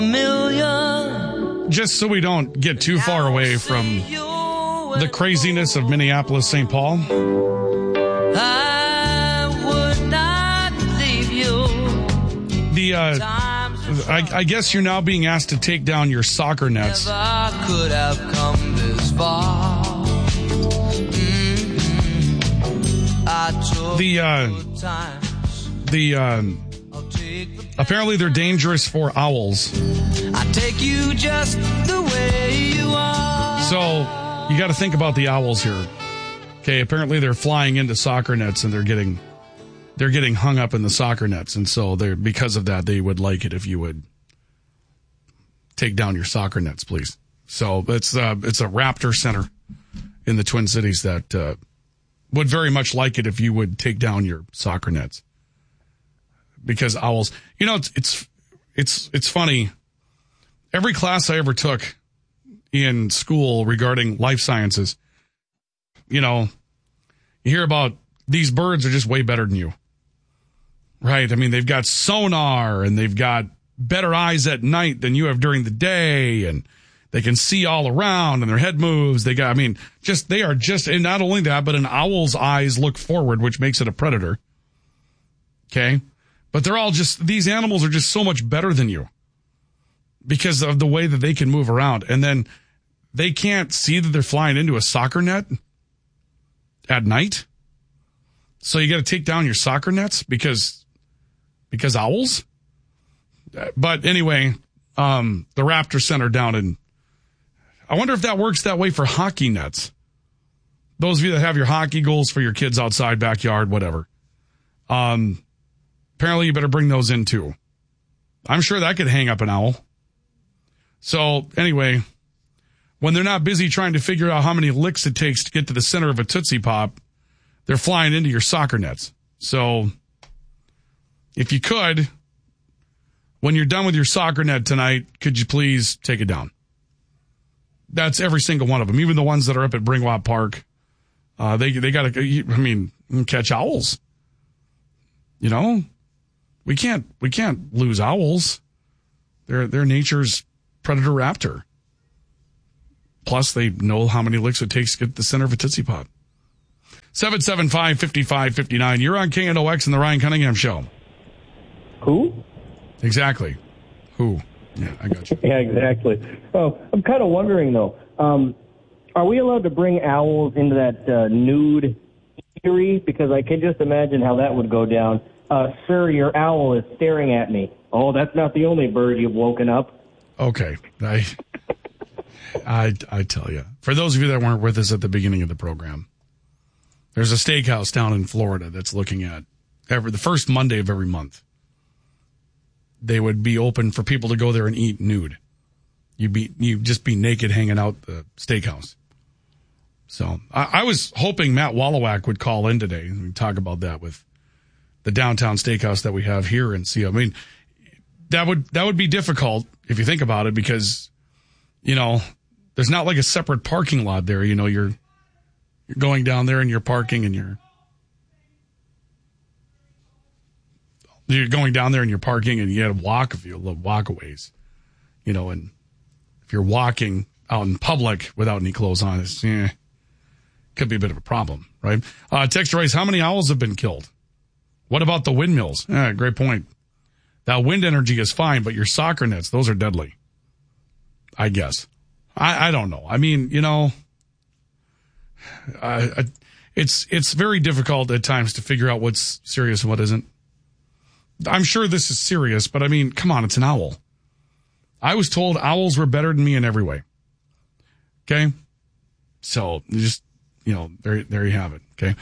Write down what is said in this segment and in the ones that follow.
Just so we don't get too far away from the craziness of Minneapolis, St. Paul. I would not leave you. I guess you're now being asked to take down your soccer nets. Never could have come this far. Apparently they're dangerous for owls. I take you just the way you are. So you got to think about the owls here. Okay, apparently they're flying into soccer nets and they're getting hung up in the soccer nets, and so because of that they would like it if you would take down your soccer nets, please. So it's a raptor center in the Twin Cities that would very much like it if you would take down your soccer nets. Because owls, it's funny. Every class I ever took in school regarding life sciences, you hear about these birds are just way better than you. Right? I mean, they've got sonar and they've got better eyes at night than you have during the day, and they can see all around and their head moves. And not only that, but an owl's eyes look forward, which makes it a predator. Okay? But these animals are just so much better than you because of the way that they can move around. And then they can't see that they're flying into a soccer net at night. So you got to take down your soccer nets because owls. But anyway, the Raptor Center I wonder if that works that way for hockey nets. Those of you that have your hockey goals for your kids outside, backyard, whatever. Apparently you better bring those in too. I'm sure that could hang up an owl. So anyway, when they're not busy trying to figure out how many licks it takes to get to the center of a Tootsie Pop, they're flying into your soccer nets. So if you could, when you're done with your soccer net tonight, could you please take it down? That's every single one of them, even the ones that are up at Bringwap Park. They got to, catch owls. We can't lose owls. They're nature's predator raptor. Plus, they know how many licks it takes to get to the center of a Tootsie Pop. 775-5559. You're on KNOX and the Ryan Cunningham Show. Who? Exactly. Who? Yeah, I got you. Yeah, exactly. Oh, I'm kind of wondering, though. Are we allowed to bring owls into that nude theory? Because I can just imagine how that would go down. Sir, your owl is staring at me. Oh, that's not the only bird you've woken up. Okay. I tell you. For those of you that weren't with us at the beginning of the program, there's a steakhouse down in Florida that's looking at the first Monday of every month. They would be open for people to go there and eat nude. You'd just be naked hanging out the steakhouse. So I was hoping Matt Wallowak would call in today and talk about that with the downtown steakhouse that we have here in CO. I mean, that would be difficult if you think about it because, there's not like a separate parking lot there. You're going down there and you're parking and you're going down there and you're parking and you got to walk a few walkaways, and if you're walking out in public without any clothes on, could be a bit of a problem, right? Text Rice, how many owls have been killed? What about the windmills? Great point. That wind energy is fine, but your soccer nets, those are deadly. I guess. I don't know. I mean, it's very difficult at times to figure out what's serious and what isn't. I'm sure this is serious, but I mean, come on, it's an owl. I was told owls were better than me in every way. Okay? So, just, there you have it. Okay?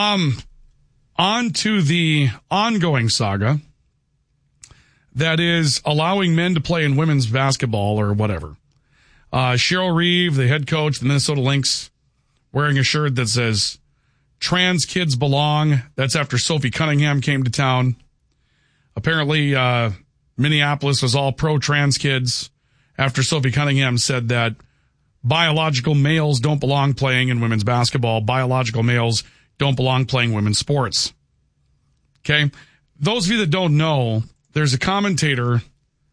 On to the ongoing saga that is allowing men to play in women's basketball or whatever. Cheryl Reeve, the head coach of the Minnesota Lynx, wearing a shirt that says, "Trans kids belong." That's after Sophie Cunningham came to town. Apparently, Minneapolis was all pro-trans kids after Sophie Cunningham said that biological males don't belong playing in women's basketball. Biological males don't belong playing women's sports. Okay? Those of you that don't know, there's a commentator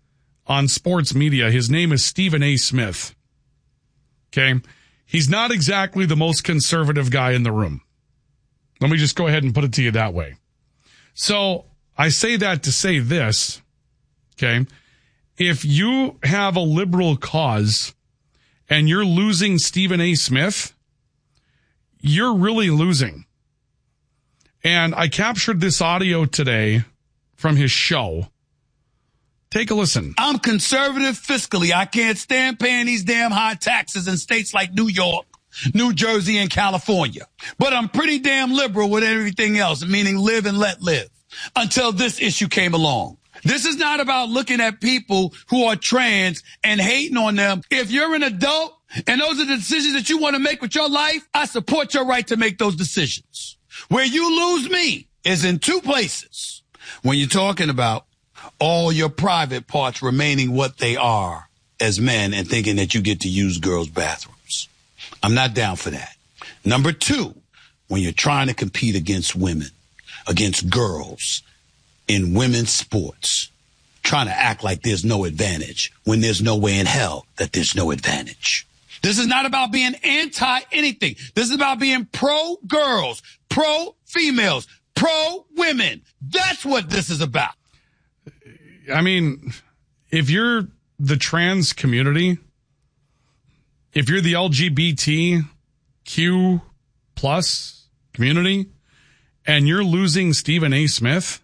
on sports media. His name is Stephen A. Smith. Okay? He's not exactly the most conservative guy in the room. Let me just go ahead and put it to you that way. So I say that to say this, okay? If you have a liberal cause and you're losing Stephen A. Smith, you're really losing. And I captured this audio today from his show. Take a listen. I'm conservative fiscally. I can't stand paying these damn high taxes in states like New York, New Jersey, and California. But I'm pretty damn liberal with everything else, meaning live and let live, until this issue came along. This is not about looking at people who are trans and hating on them. If you're an adult and those are the decisions that you want to make with your life, I support your right to make those decisions. Where you lose me is in two places. When you're talking about all your private parts remaining what they are as men and thinking that you get to use girls' bathrooms. I'm not down for that. Number two, when you're trying to compete against women, against girls in women's sports, trying to act like there's no advantage when there's no way in hell that there's no advantage. This is not about being anti-anything. This is about being pro-girls, pro-females, pro-women. That's what this is about. I mean, if you're the trans community, if you're the LGBTQ plus community, and you're losing Stephen A. Smith,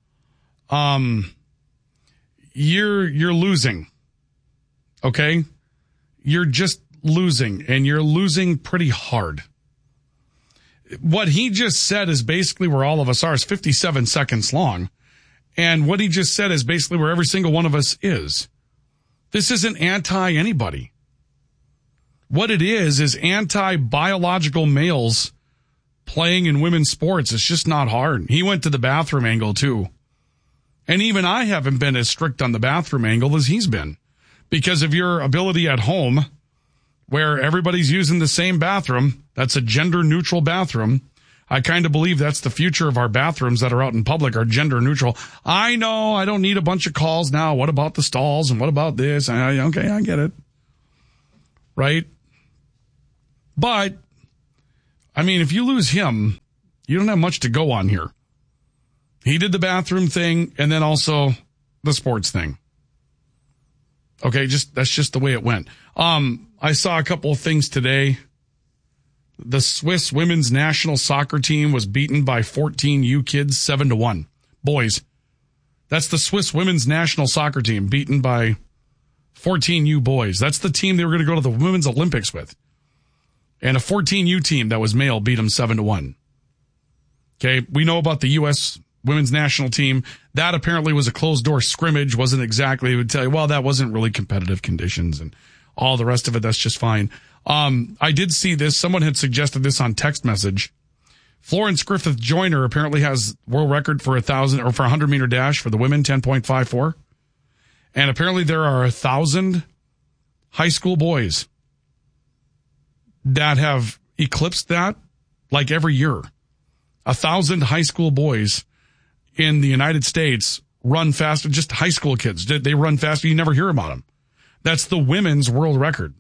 you're losing. Okay? You're just losing, and you're losing pretty hard. What he just said is basically where all of us are. It's 57 seconds long. And what he just said is basically where every single one of us is. This isn't anti-anybody. What it is anti-biological males playing in women's sports. It's just not hard. He went to the bathroom angle, too. And even I haven't been as strict on the bathroom angle as he's been. Because of your ability at home, where everybody's using the same bathroom, that's a gender-neutral bathroom. I kind of believe that's the future of our bathrooms that are out in public are gender neutral. I know I don't need a bunch of calls now. What about the stalls and what about this? Okay, I get it. Right? But, I mean, if you lose him, you don't have much to go on here. He did the bathroom thing and then also the sports thing. Okay, that's just the way it went. I saw a couple of things today. The Swiss women's national soccer team was beaten by 14 U kids 7-1. Boys. That's the Swiss women's national soccer team beaten by 14 U boys. That's the team they were going to go to the Women's Olympics with. And a 14 U team that was male beat them 7-1. Okay, we know about the U.S. women's national team. That apparently was a closed-door scrimmage. Wasn't exactly, it would tell you, well, that wasn't really competitive conditions and all the rest of it. That's just fine. I did see this. Someone had suggested this on text message. Florence Griffith Joyner apparently has world record for 1,000 or for 100-meter dash for the women, 10.54. And apparently there are 1,000 high school boys that have eclipsed that like every year. 1,000 high school boys in the United States run faster. Just high school kids. They run faster. You never hear about them. That's the women's world record.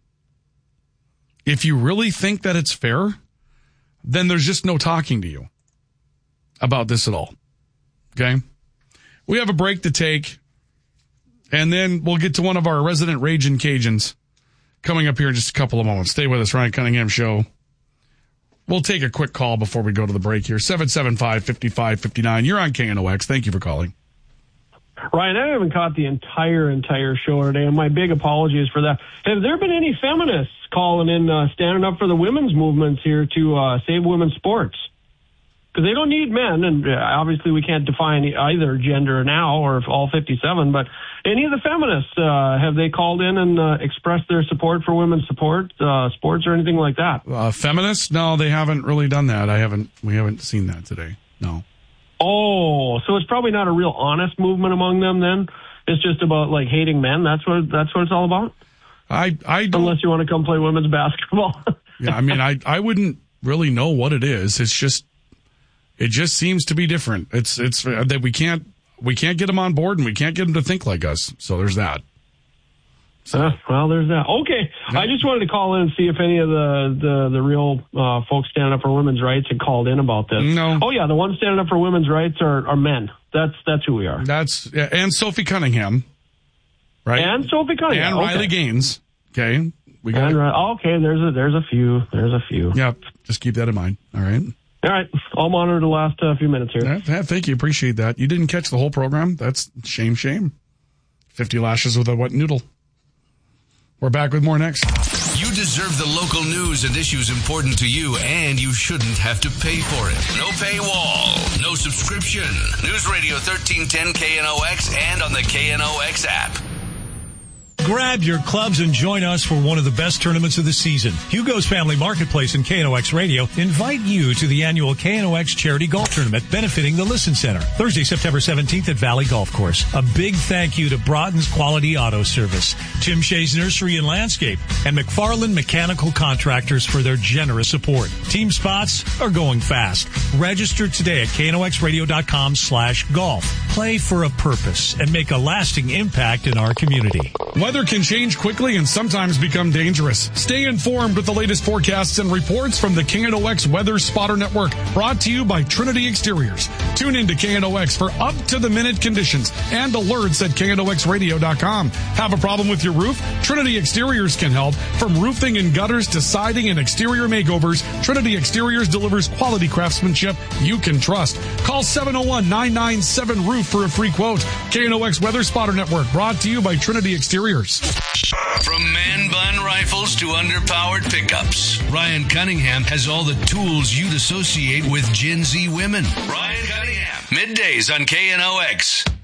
If you really think that it's fair, then there's just no talking to you about this at all. Okay? We have a break to take, and then we'll get to one of our resident Ragin' Cajuns coming up here in just a couple of moments. Stay with us, Ryan Cunningham Show. We'll take a quick call before we go to the break here. 775-5559. You're on KNOX. Thank you for calling. Ryan, I haven't caught the entire show today, and my big apologies for that. Have there been any feminists calling in, standing up for the women's movements here to save women's sports? Because they don't need men, and obviously we can't define either gender now or all 57, but any of the feminists, have they called in and expressed their support for women's sports or anything like that? Feminists? No, they haven't really done that. We haven't seen that today. No. Oh, so it's probably not a real honest movement among them then? It's just about like hating men? That's what it's all about? I don't, unless you want to come play women's basketball. Yeah, I mean, I wouldn't really know what it is. It just seems to be different. It's that we can't we can't get them on board, and we can't get them to think like us. So there's that. Well, there's that. Okay. Yeah. I just wanted to call in and see if any of the real folks standing up for women's rights had called in about this. No. Oh, yeah, the ones standing up for women's rights are men. That's who we are. And Sophie Cunningham, right? And Sophie Cunningham. And Riley Gaines. Okay. We got okay, there's a few. Yep. Just keep that in mind. All right. All right. I'll monitor the last few minutes here. Yeah, thank you. Appreciate that. You didn't catch the whole program. That's shame. 50 lashes with a wet noodle. We're back with more next. You deserve the local news and issues important to you, and you shouldn't have to pay for it. No paywall, no subscription. News Radio 1310 KNOX and on the KNOX app. Grab your clubs and join us for one of the best tournaments of the season. Hugo's Family Marketplace and KNOX Radio invite you to the annual KNOX Charity Golf Tournament benefiting the Listen Center. Thursday, September 17th at Valley Golf Course. A big thank you to Broughton's Quality Auto Service, Tim Shea's Nursery and Landscape, and McFarland Mechanical Contractors for their generous support. Team spots are going fast. Register today at knoxradio.com/golf. Play for a purpose and make a lasting impact in our community. Weather can change quickly and sometimes become dangerous. Stay informed with the latest forecasts and reports from the KNOX Weather Spotter Network, brought to you by Trinity Exteriors. Tune in to KNOX for up-to-the-minute conditions and alerts at knoxradio.com. Have a problem with your roof? Trinity Exteriors can help. From roofing and gutters to siding and exterior makeovers, Trinity Exteriors delivers quality craftsmanship you can trust. Call 701-997-ROOF for a free quote. KNOX Weather Spotter Network, brought to you by Trinity Exteriors. From man bun rifles to underpowered pickups, Ryan Cunningham has all the tools you'd associate with Gen Z women. Ryan Cunningham, middays on KNOX.